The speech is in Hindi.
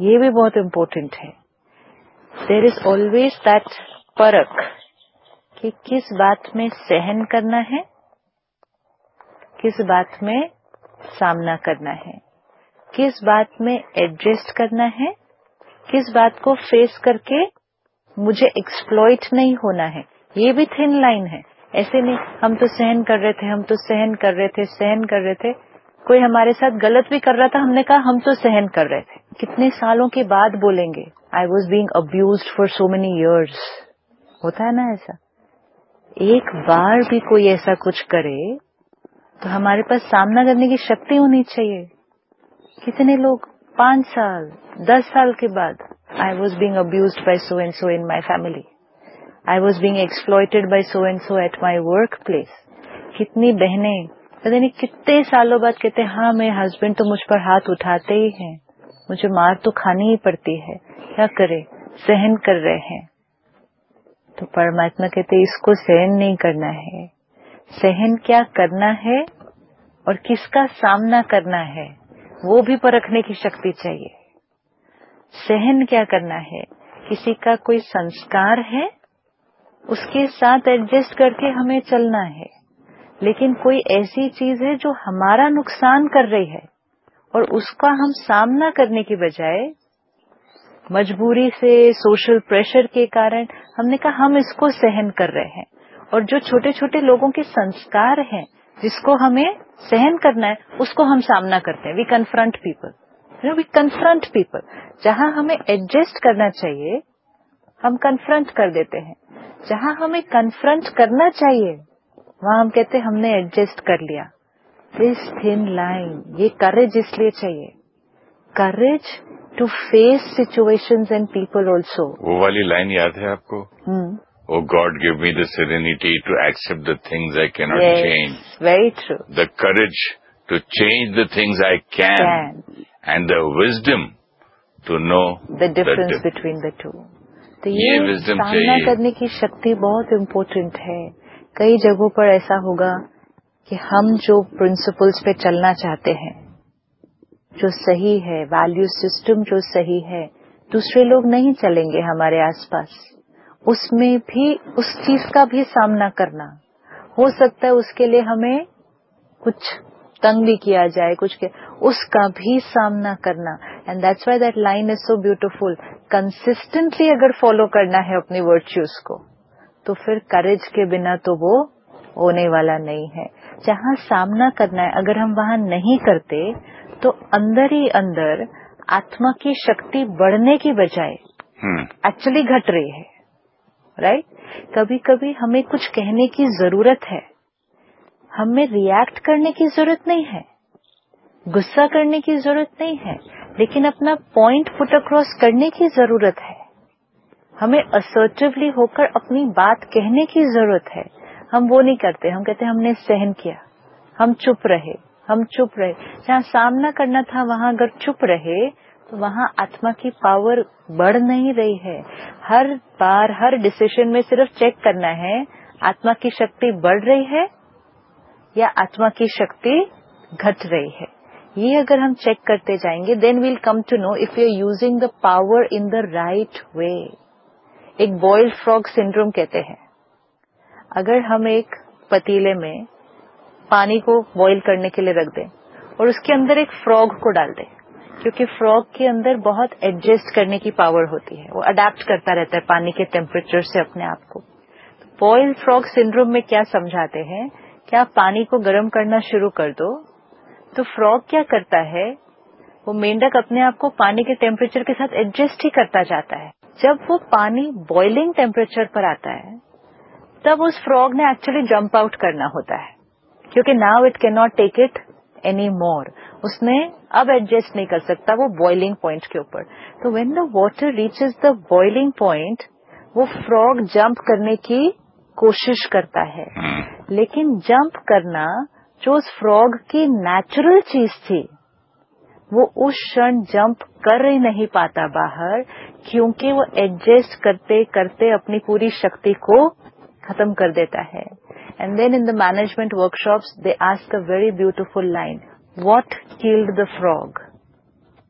ये भी बहुत इम्पोर्टेंट है। देयर इज ऑलवेज दैट परख कि किस बात में सहन करना है, किस बात में सामना करना है, किस बात में एडजस्ट करना है, किस बात को फेस करके मुझे एक्सप्लॉइट नहीं होना है। ये भी थिन लाइन है। ऐसे नहीं हम तो सहन कर रहे थे, हम तो सहन कर रहे थे, सहन कर रहे थे। कोई हमारे साथ गलत भी कर रहा था, हमने कहा हम तो सहन कर रहे थे। कितने सालों के बाद बोलेंगे I was being abused for so many years. होता है ना ऐसा। एक बार भी कोई ऐसा कुछ करे तो हमारे पास सामना करने की शक्ति होनी चाहिए। कितने लोग 5 साल 10 साल के बाद I was being abused bye so and so in my family, I was being exploited bye so and so at my work place. कितनी बहनें पता नहीं कितने सालों बाद कहते हैं हाँ मेरे हस्बैंड तो मुझ पर हाथ उठाते ही हैं, मुझे मार तो खानी ही पड़ती है, क्या करे, सहन कर रहे हैं। तो परमात्मा कहते हैं इसको सहन नहीं करना है। सहन क्या करना है और किसका सामना करना है वो भी परखने की शक्ति चाहिए। सहन क्या करना है, किसी का कोई संस्कार है उसके साथ एडजस्ट करके हमें चलना है। लेकिन कोई ऐसी चीज है जो हमारा नुकसान कर रही है और उसका हम सामना करने की बजाय मजबूरी से, सोशल प्रेशर के कारण हमने कहा हम इसको सहन कर रहे हैं। और जो छोटे छोटे लोगों के संस्कार हैं जिसको हमें सहन करना है उसको हम सामना करते हैं। We confront people, we confront people. जहां हमें एडजस्ट करना चाहिए हम कन्फ्रंट कर देते हैं, जहां हमें कन्फ्रंट करना चाहिए वहां हम कहते हैं हमने एडजस्ट कर लिया। दिस थिन लाइन, ये करेज इसलिए चाहिए, courage to face situations and people also. वो वाली लाइन याद है आपको? ओ God give me the serenity to accept the things I can not change, very true, the courage to change the things I can and the wisdom to know the difference between the two. तो ये सामना करने की शक्ति बहुत इम्पोर्टेंट है। कई जगहों पर ऐसा होगा कि हम जो प्रिंसिपल्स पे चलना चाहते हैं, जो सही है, वैल्यू सिस्टम जो सही है, दूसरे लोग नहीं चलेंगे हमारे आसपास, उसमें भी उस चीज का भी सामना करना हो सकता है। उसके लिए हमें कुछ तंग भी किया जाए, उसका भी सामना करना। And that's why that line is so beautiful. Consistently अगर फॉलो करना है अपनी वर्च्यूज को तो फिर करेज के बिना तो वो होने वाला नहीं है। जहां सामना करना है अगर हम वहां नहीं करते तो अंदर ही अंदर आत्मा की शक्ति बढ़ने की बजाय एक्चुअली घट रही है। राइट? कभी कभी हमें कुछ कहने की जरूरत है, हमें रिएक्ट करने की जरूरत नहीं है, गुस्सा करने की जरूरत नहीं है, लेकिन अपना पॉइंट पुट अक्रॉस करने की जरूरत है। हमें असर्टिवली होकर अपनी बात कहने की जरूरत है। हम वो नहीं करते, हम कहते हमने सहन किया, हम चुप रहे। जहाँ सामना करना था वहां अगर चुप रहे तो वहां आत्मा की पावर बढ़ नहीं रही है। हर बार हर डिसीजन में सिर्फ चेक करना है आत्मा की शक्ति बढ़ रही है या आत्मा की शक्ति घट रही है। ये अगर हम चेक करते जाएंगे then we'll come to know if you are using the power in the right way. एक बॉइल्ड फ्रॉग सिंड्रोम कहते हैं। अगर हम एक पतीले में पानी को बॉईल करने के लिए रख दें और उसके अंदर एक फ्रॉग को डाल दें, क्योंकि फ्रॉग के अंदर बहुत एडजस्ट करने की पावर होती है, वो अडेप्ट करता रहता है पानी के टेम्परेचर से अपने आप को। बॉइल्ड फ्रॉग सिंड्रोम में क्या समझाते हैं कि आप पानी को गर्म करना शुरू कर दो तो फ्रॉग क्या करता है, वो मेंढक अपने आप को पानी के टेम्परेचर के साथ एडजस्ट ही करता जाता है। जब वो पानी बॉइलिंग टेम्परेचर पर आता है तब उस फ्रॉग ने एक्चुअली जंप आउट करना होता है, क्योंकि now it can not take it any more. उसने अब एडजस्ट नहीं कर सकता वो बॉइलिंग पॉइंट के ऊपर। तो when the water reaches the boiling point वो फ्रॉग जंप करने की कोशिश करता है, लेकिन जंप करना जो उस फ्रॉग की नेचुरल चीज थी वो उस क्षण जंप कर ही नहीं पाता बाहर, क्योंकि वो एडजस्ट करते करते अपनी पूरी शक्ति को खत्म कर देता है। And then in the management workshops, they ask a very beautiful line. What killed the frog?